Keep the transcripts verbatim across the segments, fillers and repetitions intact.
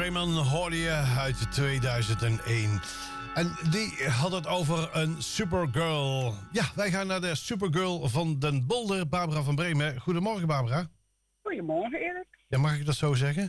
Raymond hoorde je uit tweeduizend één. En die had het over een Supergirl. Ja, wij gaan naar de Supergirl van Den Bolder, Barbara van Bremen. Goedemorgen, Barbara. Goedemorgen, Erik. Ja, mag ik dat zo zeggen?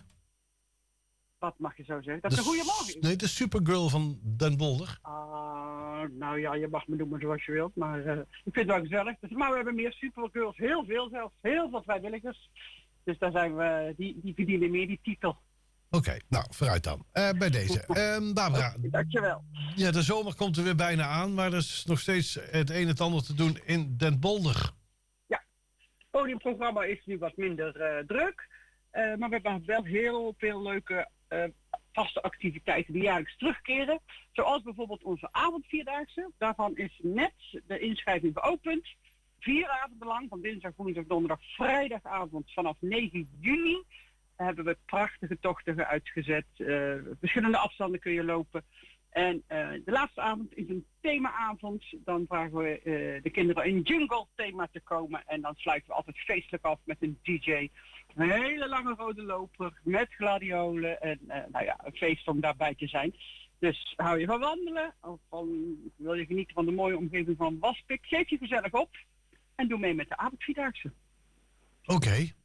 Wat mag je zo zeggen? Dat is een goedemorgen. Nee, de Supergirl van Den Bolder. Ah, nou ja, je mag me noemen zoals je wilt, maar uh, ik vind het wel gezellig. Dus, maar we hebben meer Supergirls, heel veel zelfs, heel veel vrijwilligers. Dus daar zijn we, die, die verdienen meer die titel. Oké, okay, nou, vooruit dan. Uh, bij deze. Uh, Barbara. Dankjewel. Ja, de zomer komt er weer bijna aan, maar er is nog steeds het een en het ander te doen in Den Bolder. Ja, het podiumprogramma is nu wat minder uh, druk. Uh, maar we hebben wel heel veel leuke uh, vaste activiteiten die jaarlijks terugkeren. Zoals bijvoorbeeld onze avondvierdaagse. Daarvan is net de inschrijving geopend. Vier avonden lang, van dinsdag, woensdag, donderdag, vrijdagavond vanaf negen juni. Hebben we prachtige tochten uitgezet. Uh, verschillende afstanden kun je lopen. En uh, de laatste avond is een themaavond. Dan vragen we uh, de kinderen een jungle thema te komen. En dan sluiten we altijd feestelijk af met een D J. Een hele lange rode loper met gladiolen. En uh, nou ja, een feest om daarbij te zijn. Dus hou je van wandelen. Of van, wil je genieten van de mooie omgeving van Waspik. Geef je gezellig op. En doe mee met de avondvierdaagse. Oké. Okay.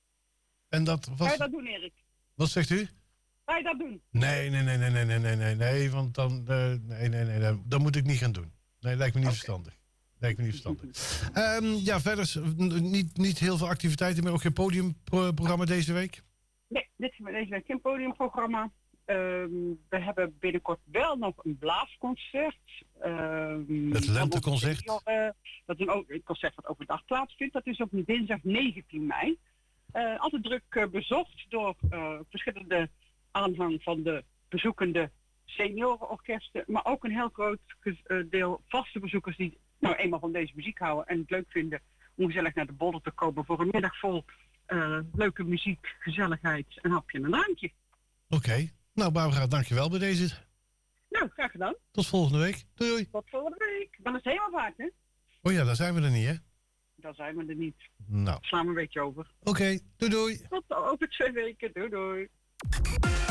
En dat was... Ga je dat doen, Erik? Wat zegt u? Ga je dat doen? Nee, nee, nee, nee, nee, nee, nee, nee, nee, want dan, uh, nee, nee, nee, nee, dat moet ik niet gaan doen. Nee, lijkt me niet okay. verstandig. Lijkt me niet verstandig. um, ja, verder niet, niet heel veel activiteiten meer, ook geen podiumprogramma deze week? Nee, dit, deze week geen podiumprogramma. Um, we hebben binnenkort wel nog een blaasconcert. Um, het lenteconcert? Uh, dat is een, een concert wat overdag plaatsvindt. Dat is op dinsdag negentien mei. Uh, altijd druk uh, bezocht door uh, verschillende aanhang van de bezoekende seniorenorkesten. Maar ook een heel groot uh, deel vaste bezoekers die nou eenmaal van deze muziek houden. En het leuk vinden om gezellig naar de Bolder te komen voor een middag vol uh, leuke muziek, gezelligheid, een hapje en een drankje. Oké. Okay. Nou, Barbara, dankjewel bij deze. Nou, graag gedaan. Tot volgende week. Doei, doei. Tot volgende week. Dan is het helemaal vaak, hè? Oh ja, daar zijn we er niet, hè? Daar zijn we er niet. Nou. Slaan we een beetje over. Oké, okay. Doei, doei. Tot over twee weken. Doei, doei.